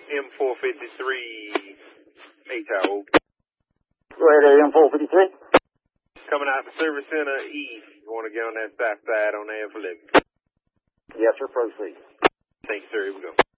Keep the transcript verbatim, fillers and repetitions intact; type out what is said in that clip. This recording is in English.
M four fifty-three, A-Tower. Go ahead, M four fifty-three. Coming out the service center east. You want to get on that south side on A F eleven. Yes, sir. Proceed. Thanks, sir. Here we go.